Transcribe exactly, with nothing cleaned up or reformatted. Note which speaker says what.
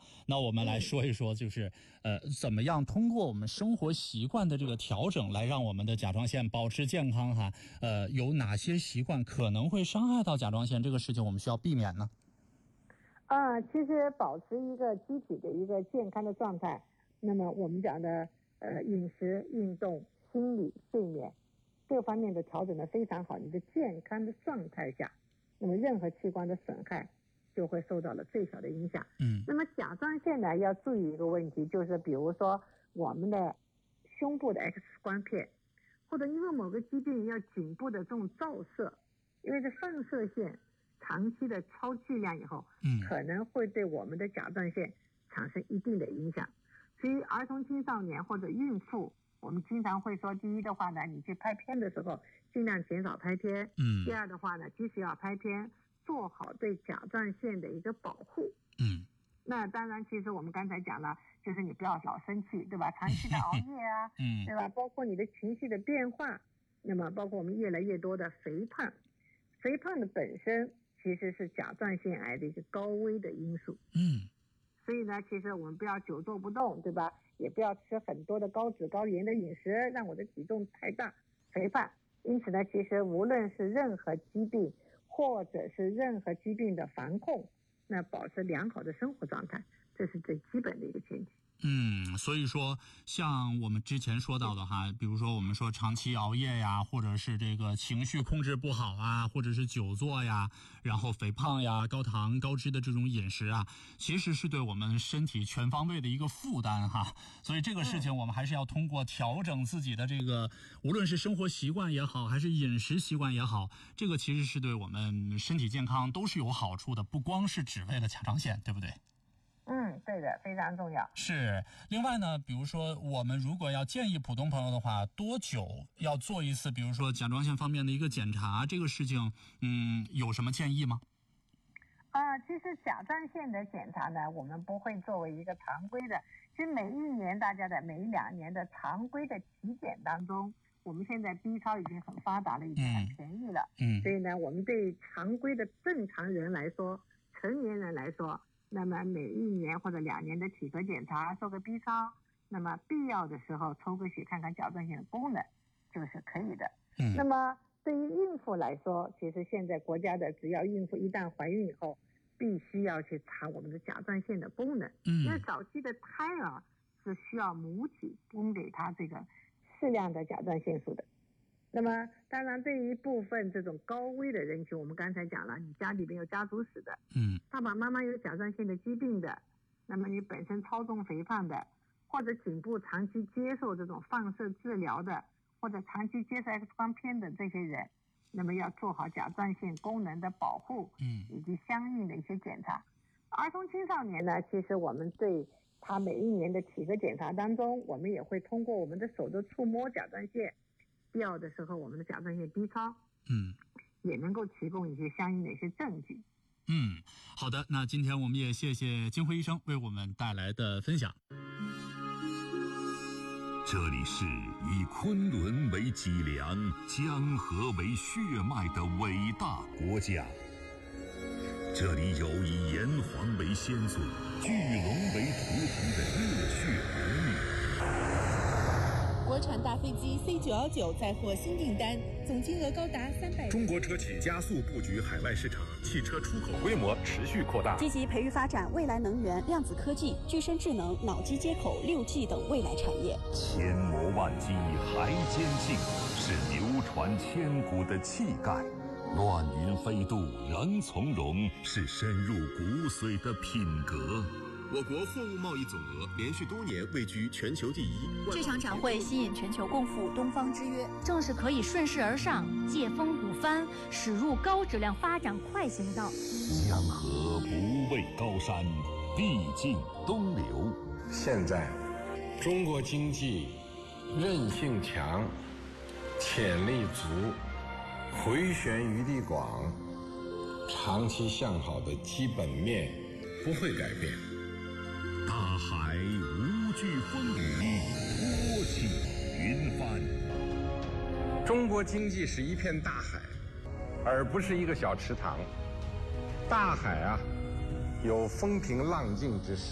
Speaker 1: 那我们来说一说，就是呃，怎么样通过我们生活习惯的这个调整，来让我们的甲状腺保持健康哈？呃，有哪些习惯可能会伤害到甲状腺？这个事情我们需要避免呢？
Speaker 2: 啊，其实保持一个机体的一个健康的状态，那么我们讲的呃饮食、运动、心理、睡眠各方面的调整的非常好，你的健康的状态下，那么任何器官的损害就会受到了最小的影响。
Speaker 1: 嗯，
Speaker 2: 那么甲状腺呢，要注意一个问题，就是比如说我们的胸部的 X 光片，或者因为某个疾病要颈部的这种照射，因为这放射线长期的超巨量以后，
Speaker 1: 嗯，
Speaker 2: 可能会对我们的甲状腺产生一定的影响。所以儿童青少年或者孕妇，我们经常会说，第一的话呢，你去拍片的时候尽量减少拍片。
Speaker 1: 嗯。
Speaker 2: 第二的话呢，即使要拍片，做好对甲状腺的一个保护。
Speaker 1: 嗯。
Speaker 2: 那当然，其实我们刚才讲了，就是你不要老生气，对吧？长期的熬夜啊，
Speaker 1: 嗯，
Speaker 2: 对吧？包括你的情绪的变化，那么包括我们越来越多的肥胖，肥胖的本身其实是甲状腺癌的一个高危的因素。
Speaker 1: 嗯。
Speaker 2: 所以呢，其实我们不要久坐不动，对吧？也不要吃很多的高脂高盐的饮食，让我的体重太大，肥胖。因此呢，其实无论是任何疾病，或者是任何疾病的防控，那保持良好的生活状态，这是最基本的一个前提。
Speaker 1: 嗯，所以说像我们之前说到的哈，比如说我们说长期熬夜呀，或者是这个情绪控制不好啊，或者是久坐呀，然后肥胖呀、高糖高脂的这种饮食啊，其实是对我们身体全方位的一个负担哈。所以这个事情我们还是要通过调整自己的这个，无论是生活习惯也好，还是饮食习惯也好，这个其实是对我们身体健康都是有好处的，不光是只为了甲状腺，对不对？
Speaker 2: 嗯，对的，非常重要。
Speaker 1: 是。另外呢，比如说我们如果要建议普通朋友的话，多久要做一次比如说甲状腺方面的一个检查，这个事情嗯有什么建议吗？
Speaker 2: 啊、呃，其实甲状腺的检查呢，我们不会作为一个常规的，其实每一年大家的每一两年的常规的体检当中，我们现在 B 超已经很发达了，已经很便宜了。
Speaker 1: 嗯，
Speaker 2: 所以呢，我们对常规的正常人来说，成年人来说，那么每一年或者两年的体格检查，做个 B 超，那么必要的时候抽个血看看甲状腺的功能，就是可以的。
Speaker 1: 嗯，
Speaker 2: 那么对于孕妇来说，其实现在国家的只要孕妇一旦怀孕以后，必须要去查我们的甲状腺的功能。
Speaker 1: 嗯，
Speaker 2: 因为早期的胎儿是需要母体供给他这个适量的甲状腺素的。那么当然对于一部分这种高危的人群，我们刚才讲了，你家里面有家族史的，
Speaker 1: 嗯，
Speaker 2: 爸爸妈妈有甲状腺的疾病的，那么你本身超重肥胖的，或者颈部长期接受这种放射治疗的，或者长期接受 X 光片的这些人，那么要做好甲状腺功能的保护，
Speaker 1: 嗯，
Speaker 2: 以及相应的一些检查。儿童青少年呢，其实我们对他每一年的体格检查当中，我们也会通过我们的手的触摸甲状腺，必要的时候我们的甲状腺 B 超，
Speaker 1: 嗯，
Speaker 2: 也能够提供一些相应的一些证据。
Speaker 1: 嗯，好的，那今天我们也谢谢金辉医生为我们带来的分享。
Speaker 3: 这里是以昆仑为脊梁、江河为血脉的伟大国家，这里有以炎黄为先祖、巨龙为图腾的热血儿女。
Speaker 4: 国产大飞机 C 九一九载货新订单，总金额高达三百。
Speaker 5: 中国车企加速布局海外市场，汽车出口规模持续扩大，
Speaker 6: 积极培育发展未来能源、量子科技、具身智能、脑机接口、六 G 等未来产业。
Speaker 3: 千磨万击还坚劲，是流传千古的气概；乱云飞渡仍从容，是深入骨髓的品格。
Speaker 5: 我国货物贸易总额连续多年位居全球第一。
Speaker 7: 这场展会吸引全球共赴东方之约，正是可以顺势而上、借风鼓帆，驶入高质量发展快行道。
Speaker 3: 江河不畏高山，必尽东流。
Speaker 8: 现在，中国经济韧性强，潜力足，回旋余地广，长期向好的基本面不会改变。
Speaker 3: 大海无惧风雨，托起云帆。
Speaker 8: 中国经济是一片大海，而不是一个小池塘。大海啊，有风平浪静之时。